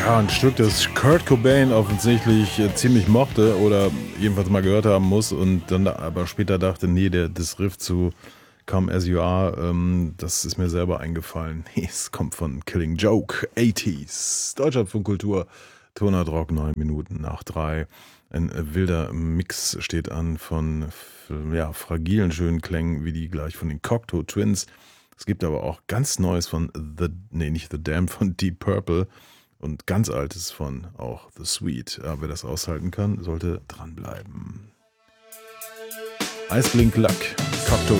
Ja, ein Stück, das Kurt Cobain offensichtlich ziemlich mochte oder jedenfalls mal gehört haben muss und dann aber später dachte, nee, das Riff zu Come As You Are, das ist mir selber eingefallen. Es kommt von Killing Joke, 80s, Deutschlandfunkkultur, Tonart Rock, 9 Minuten nach 3. Ein wilder Mix steht an von ja, fragilen, schönen Klängen, wie die gleich von den Cocteau Twins. Es gibt aber auch ganz Neues von nicht The Damned, von Deep Purple und ganz Altes von auch The Sweet. Ja, wer das aushalten kann, sollte dranbleiben. Eisblink Luck, Cocteau